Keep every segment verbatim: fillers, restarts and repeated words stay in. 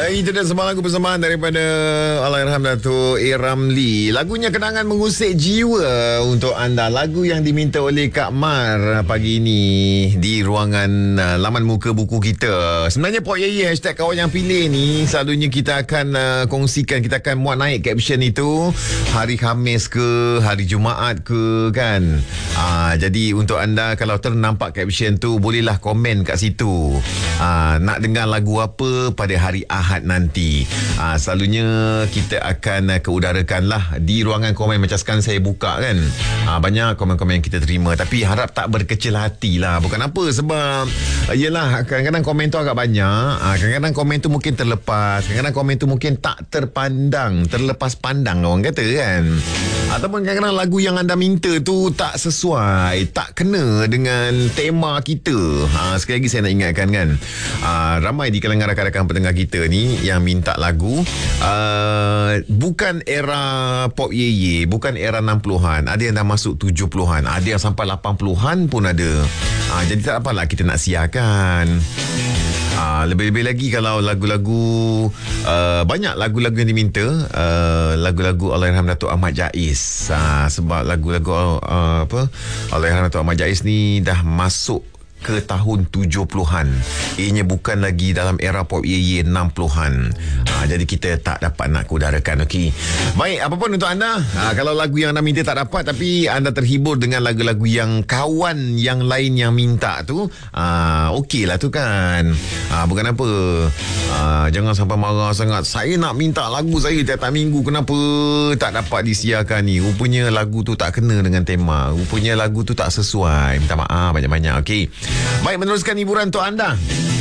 Baik, itu dia sebuah lagu persembahan daripada Allahyarham Datuk A. Ramlee. Lagunya Kenangan Mengusik Jiwa untuk anda. Lagu yang diminta oleh Kak Mar pagi ini di ruangan uh, laman muka buku kita. Sebenarnya Pok Ye Ye hashtag kawan yang pilih ni selalunya kita akan uh, kongsikan, kita akan muat naik caption itu hari Khamis ke, hari Jumaat ke kan. Uh, jadi untuk anda kalau ternampak caption tu bolehlah komen kat situ. Uh, nak dengar lagu apa pada hari Ahad nanti. uh, Selalunya kita akan uh, keudarakan lah di ruangan komen. Macam sekarang saya buka kan, uh, banyak komen-komen yang kita terima. Tapi harap tak berkecil hati lah. Bukan apa, sebab uh, yelah kadang-kadang komen tu agak banyak. uh, Kadang-kadang komen tu mungkin terlepas, kadang-kadang komen tu mungkin tak terpandang, terlepas pandang orang kata kan. Ataupun kadang-kadang lagu yang anda minta tu tak sesuai, tak kena dengan tema kita. uh, Sekali lagi saya nak ingatkan kan, uh, ramai di kalangan rakan-rakan pendengar kita ni yang minta lagu uh, bukan era Pop Ye Ye, bukan era enam puluhan, ada yang dah masuk tujuh puluhan, ada yang sampai lapan puluhan pun ada. uh, Jadi tak apalah kita nak siarkan. Uh, lebih-lebih lagi kalau lagu-lagu uh, banyak lagu-lagu yang diminta, uh, lagu-lagu Allahyarham Datuk Ahmad Jais. uh, Sebab lagu-lagu uh, apa Allahyarham Datuk Ahmad Jais ni dah masuk ke tahun tujuh puluhan. Ianya bukan lagi dalam era Pop Ye Ye enam puluhan. ha, Jadi kita tak dapat nak kudarakan. Okey, baik, apapun untuk anda, ha, kalau lagu yang anda minta tak dapat tapi anda terhibur dengan lagu-lagu yang kawan yang lain yang minta tu, ha, okey lah tu kan. ha, Bukan apa, ha, jangan sampai marah sangat. Saya nak minta lagu saya tiap-tiap minggu, kenapa tak dapat disiarkan ni? Rupanya lagu tu tak kena dengan tema, rupanya lagu tu tak sesuai. Minta maaf banyak-banyak. Okey, baik, meneruskan hiburan untuk anda.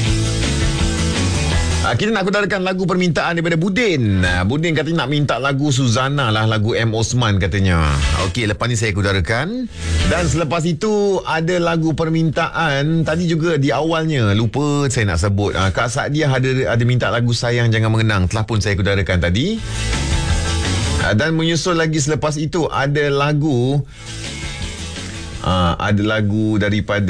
Uh, kita nak kudarakan lagu permintaan daripada Budin. Uh, Budin katanya nak minta lagu Suzana lah, lagu M. Osman katanya. Okey, lepas ni saya kudarakan. Dan selepas itu ada lagu permintaan. Tadi juga di awalnya lupa saya nak sebut. Uh, Kak Sadiah ada ada minta lagu Sayang Jangan Mengenang. Telah pun saya kudarakan tadi. Uh, dan menyusul lagi selepas itu ada lagu Uh, ada lagu daripada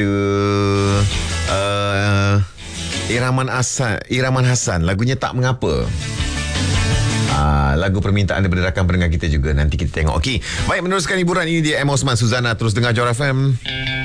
uh, Iraman Hasan, Iraman Hasan, lagunya Tak Mengapa. uh, Lagu permintaan daripada rakan pendengar kita juga. Nanti kita tengok. Okey, baik, meneruskan hiburan ini di M. Osman Suzana. Terus dengar Johor F M.